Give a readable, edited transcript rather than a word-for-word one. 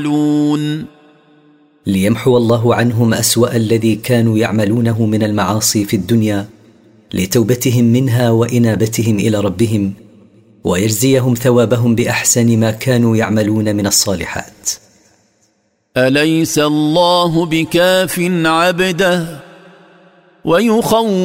ليمحو الله عنهم أسوأ الذي كانوا يعملونه من المعاصي في الدنيا لتوبتهم منها وإنابتهم إلى ربهم، ويجزيهم ثوابهم بأحسن ما كانوا يعملون من الصالحات. أليس الله بكاف عبده ويخوف